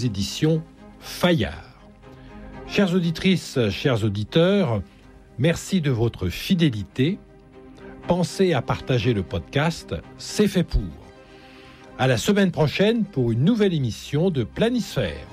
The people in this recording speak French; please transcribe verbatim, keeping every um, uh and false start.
éditions Fayard. Chères auditrices, chers auditeurs, merci de votre fidélité. Pensez à partager le podcast, c'est fait pour. À la semaine prochaine pour une nouvelle émission de Planisphère.